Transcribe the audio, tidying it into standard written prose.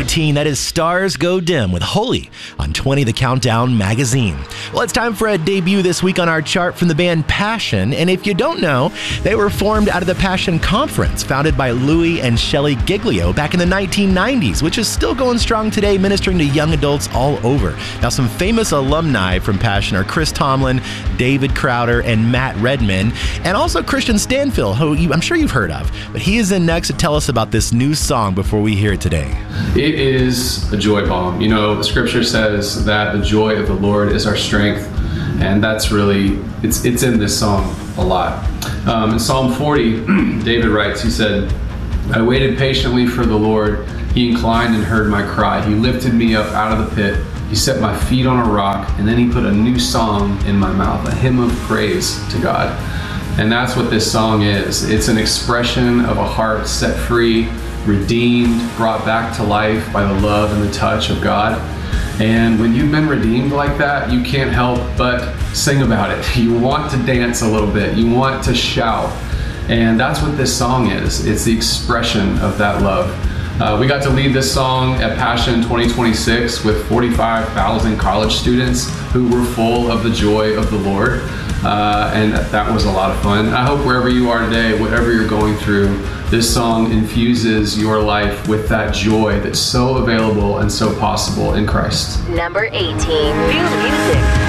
18. That is Stars Go Dim with Holy on 20 The Countdown magazine. Well, it's time for a debut this week on our chart from the band Passion. And if you don't know, they were formed out of the Passion Conference, founded by Louis and Shelley Giglio back in the 1990s, which is still going strong today, ministering to young adults all over. Now, some famous alumni from Passion are Chris Tomlin, David Crowder, and Matt Redman, and also Christian Stanfill, who I'm sure you've heard of. But he is in next to tell us about this new song before we hear it today. It is a joy bomb. You know, the scripture says that the joy of the Lord is our strength, and that's really, it's in this song a lot. In Psalm 40, David writes, he said, "I waited patiently for the Lord. He inclined and heard my cry. He lifted me up out of the pit. He set my feet on a rock, and then he put a new song in my mouth, a hymn of praise to God." And that's what this song is. It's an expression of a heart set free, redeemed, brought back to life by the love and the touch of God. And when you've been redeemed like that, you can't help but sing about it. You want to dance a little bit. You want to shout. And that's what this song is. It's the expression of that love. We got to lead this song at Passion 2026 with 45,000 college students who were full of the joy of the Lord. And that was a lot of fun. I hope wherever you are today, whatever you're going through, this song infuses your life with that joy that's so available and so possible in Christ. Number 18. Feel the music.